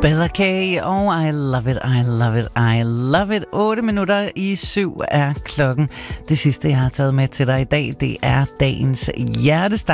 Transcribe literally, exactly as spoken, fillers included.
Bella K, og I love it, I love it, I love it. otte minutter i syv er klokken. Det sidste, jeg har taget med til dig i dag, det er dagens hjertestart.